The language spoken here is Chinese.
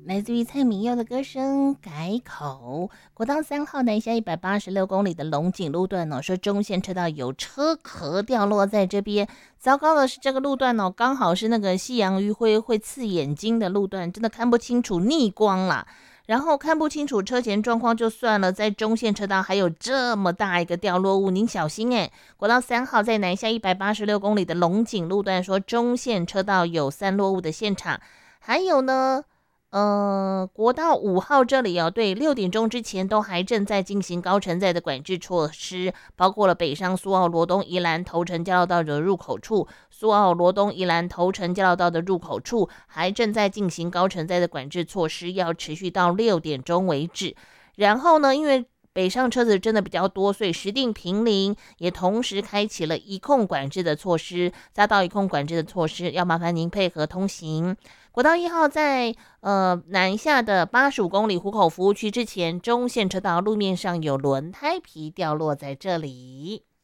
来自于蔡明佑的歌声改口。国道3号南下186公里的龙井路段哦，说中线车道有车壳掉落在这边。糟糕的是这个路段哦，刚好是那个夕阳余晖会刺眼睛的路段，真的看不清楚，逆光啦。然后看不清楚车前状况就算了，在中线车道还有这么大一个掉落物，您小心哎！国道3号在南下186公里的龙井路段，说中线车道有散落物的现场。还有呢，国道5号这里哦，对，6点钟之前都还正在进行高承载的管制措施，包括了北上苏澳罗东宜兰头城交流道的入口处，苏澳罗东宜兰头城交流道的入口处还正在进行高承载的管制措施，要持续到6点钟为止。然后呢，因为北上车子真的比较多，所以石碇坪林也同时开启了一控管制的措施，匝道一控管制的措施，要麻烦您配合通行。国道1号在南下的85公里湖口服务区之前，中线车道路面上有轮胎皮掉落在这里。